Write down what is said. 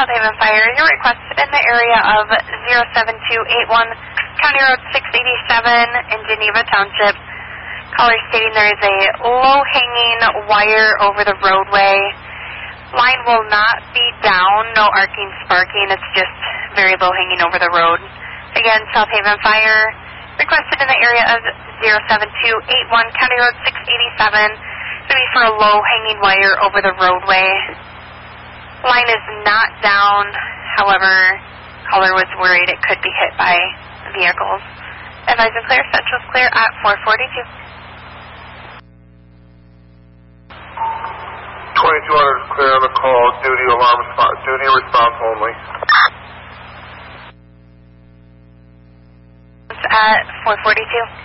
South Haven Fire, you're requested in the area of 07281 County Road 687 in Geneva Township. Caller stating there is a low-hanging wire over the roadway. Line will not be down, no arcing, sparking, it's just very low-hanging over the road. Again, South Haven Fire, requested in the area of 07281 County Road 687. It's going to be for a low-hanging wire over the roadway. Line is not down, however, caller was worried it could be hit by vehicles. Advise and clear, Central's clear at 442. 2200 is clear on the call, duty response only. At 442.